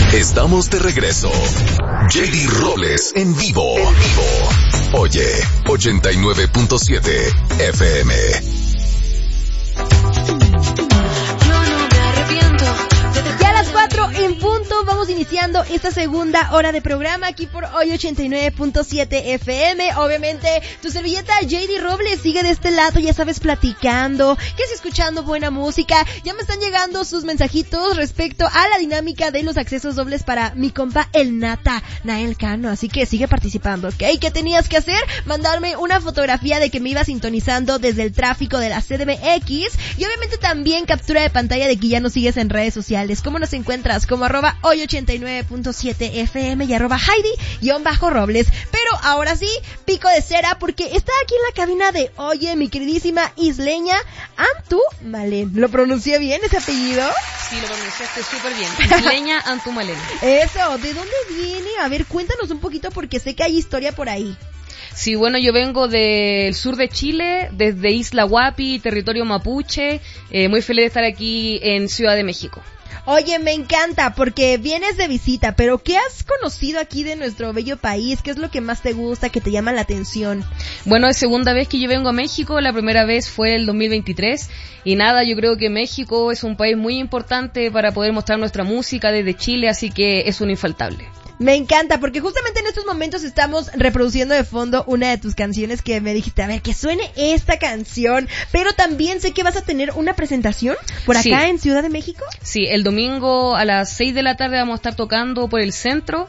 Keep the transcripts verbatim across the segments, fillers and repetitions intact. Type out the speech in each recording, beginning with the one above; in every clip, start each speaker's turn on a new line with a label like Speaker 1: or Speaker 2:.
Speaker 1: Estamos de regreso. J D Robles en vivo. En vivo. Oye, ochenta y nueve punto siete F M.
Speaker 2: Ya a las cuatro en punto vamos iniciando esta segunda hora de programa aquí por Hoy ochenta y nueve punto siete F M. Obviamente tu servilleta J D Robles sigue de este lado, ya sabes, platicando, que es escuchando buena música. Ya me están llegando sus mensajitos respecto a la dinámica de los accesos dobles para mi compa el Nata, Nael Cano, así que sigue participando, ¿ok? ¿Qué tenías que hacer? Mandarme una fotografía de que me iba sintonizando desde el tráfico de la C D M X y obviamente también captura de pantalla de que ya nos sigues en redes sociales. ¿Cómo nos encuentras? Como arroba hoy ochenta y nueve punto siete F M y arroba Heidi-Robles. Pero ahora sí, pico de cera, porque está aquí en la cabina de Oye, mi queridísima isleña Antu Malén. ¿Lo pronuncié bien ese apellido?
Speaker 3: Sí, lo pronunciaste súper bien. Isleña Antu Malén.
Speaker 2: Eso, ¿de dónde viene? A ver, cuéntanos un poquito porque sé que hay historia por ahí.
Speaker 3: Sí, bueno, yo vengo del sur de Chile, desde Isla Huapi, territorio mapuche. Eh, muy feliz de estar aquí en Ciudad de México.
Speaker 2: Oye, me encanta porque vienes de visita, pero ¿qué has conocido aquí de nuestro bello país? ¿Qué es lo que más te gusta, que te llama la atención?
Speaker 3: Bueno, es segunda vez que yo vengo a México, la primera vez fue el dos mil veintitrés y nada, yo creo que México es un país muy importante para poder mostrar nuestra música desde Chile, así que es un infaltable.
Speaker 2: Me encanta, porque justamente en estos momentos estamos reproduciendo de fondo una de tus canciones que me dijiste, a ver, que suene esta canción, pero también sé que vas a tener una presentación por acá sí. En Ciudad de México.
Speaker 3: Sí, el domingo a las seis de la tarde vamos a estar tocando por el centro,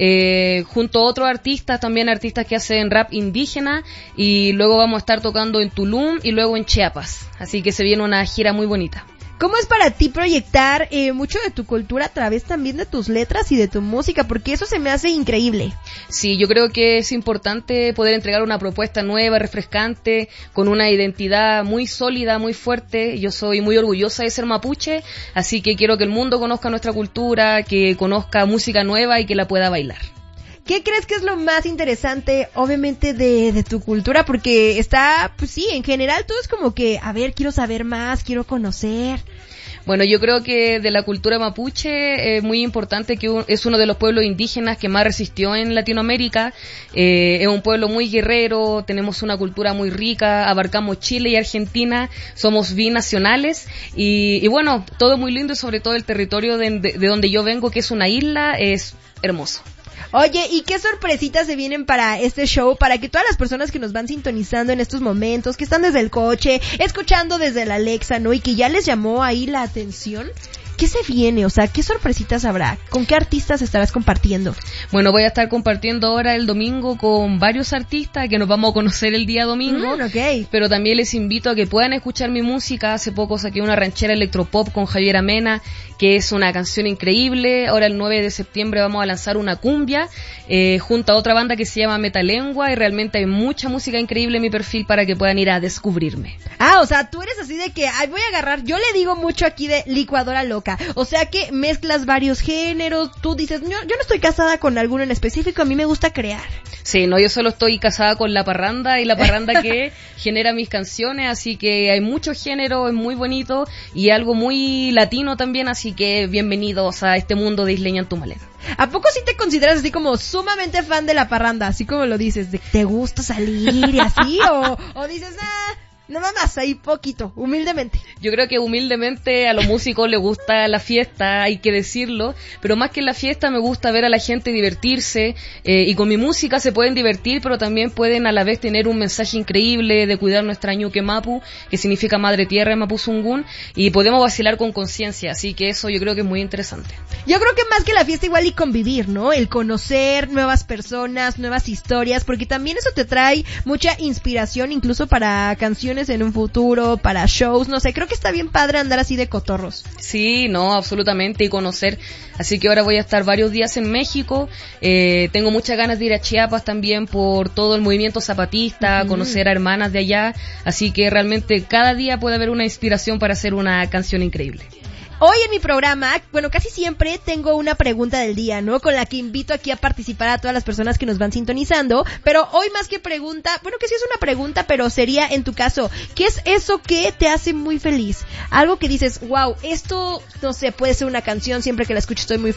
Speaker 3: eh, junto a otros artistas, también artistas que hacen rap indígena, y luego vamos a estar tocando en Tulum y luego en Chiapas, así que se viene una gira muy bonita.
Speaker 2: ¿Cómo es para ti proyectar eh, mucho de tu cultura a través también de tus letras y de tu música? Porque eso se me hace increíble.
Speaker 3: Sí, yo creo que es importante poder entregar una propuesta nueva, refrescante, con una identidad muy sólida, muy fuerte. Yo soy muy orgullosa de ser mapuche, así que quiero que el mundo conozca nuestra cultura, que conozca música nueva y que la pueda bailar.
Speaker 2: ¿Qué crees que es lo más interesante, obviamente, de, de tu cultura? Porque está, pues sí, en general todo es como que, a ver, quiero saber más, quiero conocer.
Speaker 3: Bueno, yo creo que de la cultura mapuche es eh, muy importante que un, es uno de los pueblos indígenas que más resistió en Latinoamérica. Eh, es un pueblo muy guerrero, tenemos una cultura muy rica, abarcamos Chile y Argentina, somos binacionales y, y bueno, todo muy lindo y sobre todo el territorio de, de, de donde yo vengo, que es una isla, es hermoso.
Speaker 2: Oye, ¿y qué sorpresitas se vienen para este show? Para que todas las personas que nos van sintonizando en estos momentos, que están desde el coche, escuchando desde la Alexa, ¿no? Y que ya les llamó ahí la atención. ¿Qué se viene? O sea, ¿qué sorpresitas habrá? ¿Con qué artistas estarás compartiendo?
Speaker 3: Bueno, voy a estar compartiendo ahora el domingo con varios artistas que nos vamos a conocer el día domingo.
Speaker 2: Mm, okay.
Speaker 3: Pero también les invito a que puedan escuchar mi música. Hace poco saqué una ranchera electropop con Javier Amena, que es una canción increíble. Ahora el nueve de septiembre vamos a lanzar una cumbia eh, junto a otra banda que se llama Metalengua y realmente hay mucha música increíble en mi perfil para que puedan ir a descubrirme.
Speaker 2: Ah, o sea, tú eres así de que, ay, voy a agarrar, yo le digo mucho aquí de licuadora loca. O sea que mezclas varios géneros, tú dices, yo, yo no estoy casada con alguno en específico, a mí me gusta crear.
Speaker 3: Sí, no, yo solo estoy casada con la parranda y la parranda que genera mis canciones, así que hay mucho género, es muy bonito y algo muy latino también, así que bienvenidos a este mundo de Isleña Antu Malén.
Speaker 2: ¿A poco sí te consideras así como sumamente fan de la parranda, así como lo dices, de te gusta salir y así, o, o dices, ah... nada más, ahí poquito, humildemente.
Speaker 3: Yo creo que humildemente a los músicos les gusta la fiesta, hay que decirlo, pero más que la fiesta me gusta ver a la gente divertirse, eh, y con mi música se pueden divertir, pero también pueden a la vez tener un mensaje increíble de cuidar nuestra ñuque mapu, que significa madre tierra en mapuzungún, y podemos vacilar con conciencia, así que eso yo creo que es muy interesante.
Speaker 2: Yo creo que más que la fiesta igual y convivir, ¿no? El conocer nuevas personas, nuevas historias, porque también eso te trae mucha inspiración incluso para canciones en un futuro, para shows, no sé, creo que está bien padre andar así de cotorros.
Speaker 3: Sí, no, absolutamente, y conocer, así que ahora voy a estar varios días en México, eh, tengo muchas ganas de ir a Chiapas también por todo el movimiento zapatista, uh-huh. Conocer a hermanas de allá, así que realmente cada día puede haber una inspiración para hacer una canción increíble.
Speaker 2: Hoy en mi programa, bueno, casi siempre tengo una pregunta del día, ¿no? Con la que invito aquí a participar a todas las personas que nos van sintonizando, pero hoy más que pregunta, bueno, que sí es una pregunta, pero sería en tu caso, ¿qué es eso que te hace muy feliz? Algo que dices, wow, esto, no sé, puede ser una canción, siempre que la escucho estoy muy